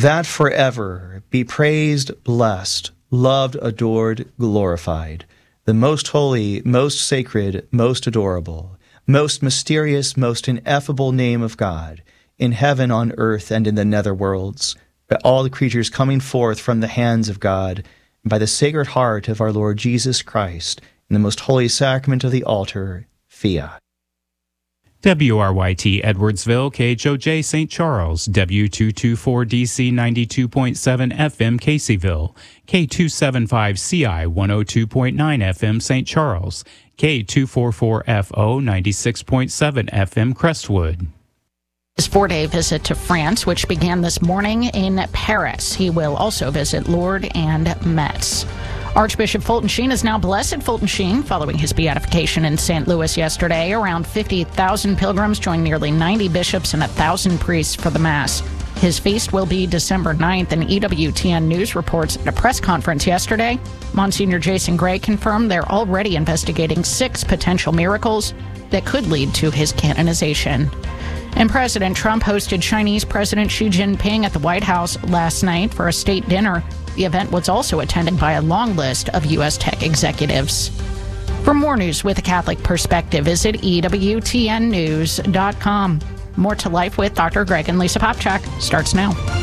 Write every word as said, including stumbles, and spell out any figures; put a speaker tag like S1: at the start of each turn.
S1: that forever be praised, blessed, loved, adored, glorified, the most holy, most sacred, most adorable, most mysterious, most ineffable name of God, in heaven, on earth, and in the netherworlds, by all the creatures coming forth from the hands of God, and by the Sacred Heart of our Lord Jesus Christ, in the most holy sacrament of the altar, fiat.
S2: W R Y T Edwardsville, K H O J Saint Charles, W two twenty-four D C ninety-two point seven F M Caseyville, K two seventy-five C I one oh two point nine F M Saint Charles, K two forty-four F O ninety-six point seven F M Crestwood.
S3: His four-day visit to France, which began this morning in Paris. He will also visit Lourdes and Metz. Archbishop Fulton Sheen is now Blessed Fulton Sheen following his beatification in Saint Louis yesterday. Around fifty thousand pilgrims joined nearly ninety bishops and one thousand priests for the Mass. His feast will be December ninth, and E W T N News reports at a press conference yesterday, Monsignor Jason Gray confirmed they're already investigating six potential miracles that could lead to his canonization. And President Trump hosted Chinese President Xi Jinping at the White House last night for a state dinner. The event was also attended by a long list of U S tech executives. For more news with a Catholic perspective, visit E W T N news dot com. More to Life with Doctor Greg and Lisa Popchak starts now.